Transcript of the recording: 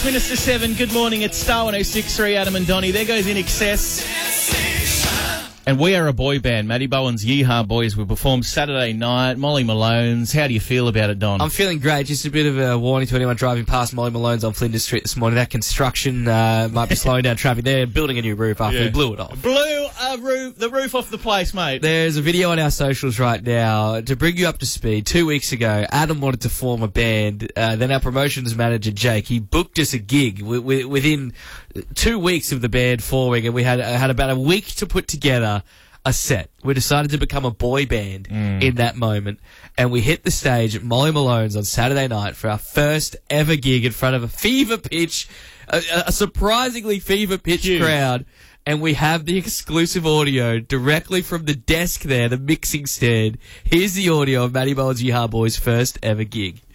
minutes to 7. Good morning. It's Star 106.3, Adam and Donnie. There goes In Excess. And we are a boy band. Matty Bowen's Yeehaw Boys. We performed Saturday night. Molly Malone's. How do you feel about it, Don? I'm feeling great. Just a bit of a warning to anyone driving past Molly Malone's on Flinders Street this morning. That construction might be slowing down traffic. They're building a new roof after we blew it off. Blew the roof off the place, mate. There's a video on our socials right now. To bring you up to speed, 2 weeks ago, Adam wanted to form a band. Then our promotions manager, Jake, he booked us a gig within 2 weeks of the band forming, and we had about a week to put together a set. We decided to become a boy band in that moment, and we hit the stage at Molly Malone's on Saturday night for our first ever gig in front of a a surprisingly fever-pitched crowd, and we have the exclusive audio directly from the desk there, the mixing stand. Here's the audio of Matty Bowen's Yeehaw Boys' first ever gig.